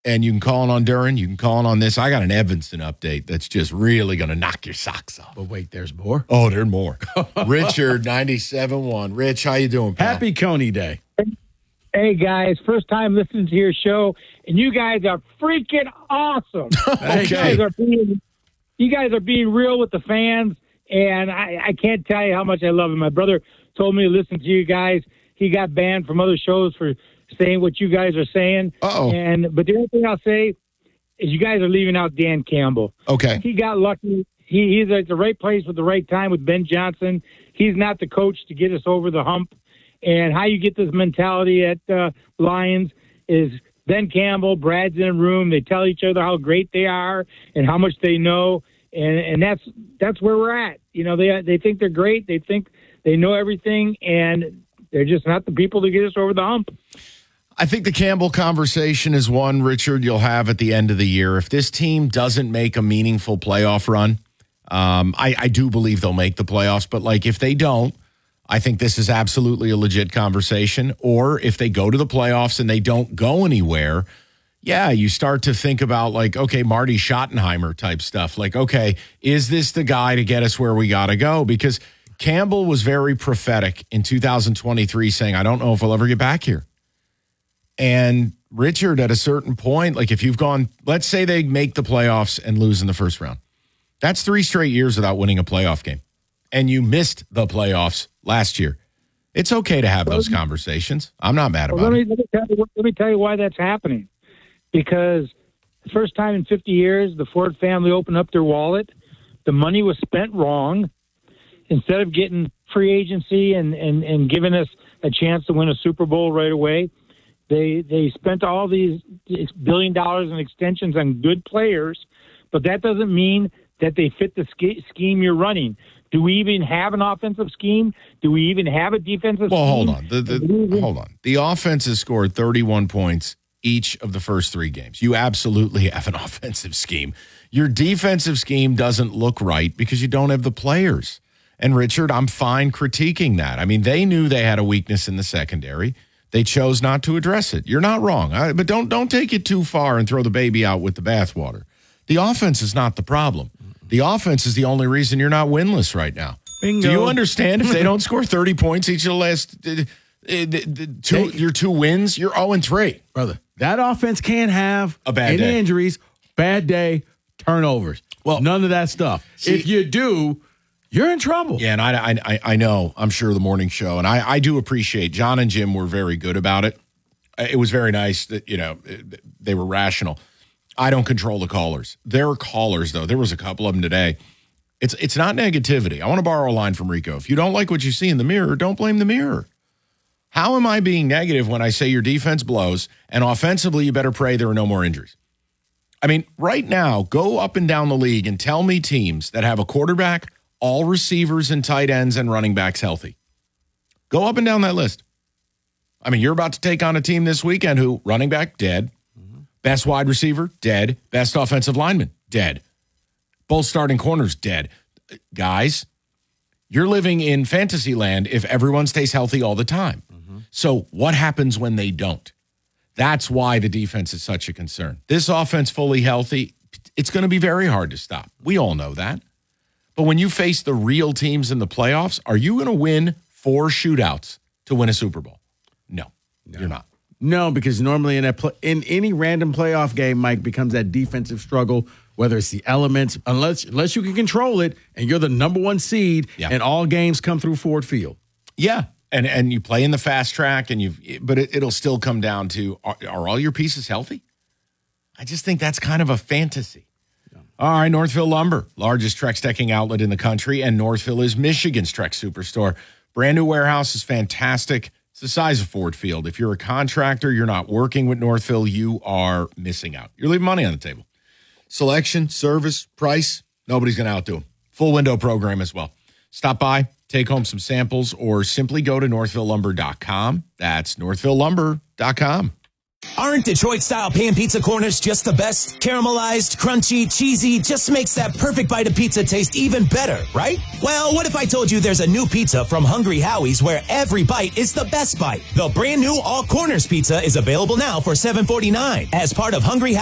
And you can call in on Duran. You can call in on this. I got an Evanston update that's just really going to knock your socks off. But wait, there's more? Oh, there's more. Richard, 97.1. Rich, how you doing, pal? Happy Coney Day. Hey, guys. First time listening to your show, and you guys are freaking awesome. You guys are being real with the fans, and I can't tell you how much I love it. My brother told me to listen to you guys. He got banned from other shows for saying what you guys are saying. But the only thing I'll say is you guys are leaving out Dan Campbell. Okay. He got lucky. He's at the right place at the right time with Ben Johnson. He's not the coach to get us over the hump. And how you get this mentality at Lions is Ben Campbell, Brad's in a room. They tell each other how great they are and how much they know. And that's where we're at. You know, they think they're great. They think they know everything, and they're just not the people to get us over the hump. I think the Campbell conversation is one, Richard, you'll have at the end of the year. If this team doesn't make a meaningful playoff run, I do believe they'll make the playoffs. But, like, if they don't, I think this is absolutely a legit conversation. Or if they go to the playoffs and they don't go anywhere, yeah, you start to think about, like, okay, Marty Schottenheimer type stuff. Like, okay, is this the guy to get us where we got to go? Because Campbell was very prophetic in 2023 saying, I don't know if we'll ever get back here. And Richard, at a certain point, like if you've gone, let's say they make the playoffs and lose in the first round. That's 3 straight years without winning a playoff game. And you missed the playoffs last year. It's okay to have those conversations. I'm not mad about it. Let me tell you why that's happening. Because the first time in 50 years, the Ford family opened up their wallet. The money was spent wrong. Instead of getting free agency and giving us a chance to win a Super Bowl right away, they spent all these $1 billion in extensions on good players, but that doesn't mean that they fit the scheme you're running. Do we even have an offensive scheme? Do we even have a defensive scheme? Well, hold on. Hold on. The offense has scored 31 points each of the first 3 games. You absolutely have an offensive scheme. Your defensive scheme doesn't look right because you don't have the players. And, Richard, I'm fine critiquing that. I mean, they knew they had a weakness in the secondary. They chose not to address it. You're not wrong. But don't take it too far and throw the baby out with the bathwater. The offense is not the problem. The offense is the only reason you're not winless right now. Bingo. Do you understand if they don't score 30 points each of the last your 2 wins, you're 0-3. Brother, that offense can't have a bad day. Injuries, bad day, turnovers. Well, none of that stuff. See, if you do, you're in trouble. Yeah, and I know, I'm sure the morning show, and I do appreciate John and Jim were very good about it. It was very nice that, you know, they were rational. I don't control the callers. There are callers, though. There was a couple of them today. It's not negativity. I want to borrow a line from Rico. If you don't like what you see in the mirror, don't blame the mirror. How am I being negative when I say your defense blows and offensively you better pray there are no more injuries? I mean, right now, go up and down the league and tell me teams that have a quarterback, all receivers and tight ends and running backs healthy. Go up and down that list. I mean, you're about to take on a team this weekend who, running back, dead. Best wide receiver, dead. Best offensive lineman, dead. Both starting corners, dead. Guys, you're living in fantasy land if everyone stays healthy all the time. So what happens when they don't? That's why the defense is such a concern. This offense fully healthy, it's going to be very hard to stop. We all know that. But when you face the real teams in the playoffs, are you going to win 4 shootouts to win a Super Bowl? No, you're not. No, because normally in any random playoff game, Mike, becomes that defensive struggle, whether it's the elements, unless you can control it and you're the number 1 seed and all games come through Ford Field. Yeah. And you play in the fast track, but it'll still come down to, are all your pieces healthy? I just think that's kind of a fantasy. Yeah. All right, Northville Lumber, largest Trex decking outlet in the country, and Northville is Michigan's Trex superstore. Brand new warehouse is fantastic. It's the size of Ford Field. If you're a contractor, you're not working with Northville, you are missing out. You're leaving money on the table. Selection, service, price, nobody's going to outdo them. Full window program as well. Stop by, take home some samples, or simply go to northvillelumber.com. That's northvillelumber.com. Aren't Detroit-style pan pizza corners just the best? Caramelized, crunchy, cheesy, just makes that perfect bite of pizza taste even better, right? Well, what if I told you there's a new pizza from Hungry Howie's where every bite is the best bite? The brand new All Corners pizza is available now for $7.49 as part of Hungry Howie's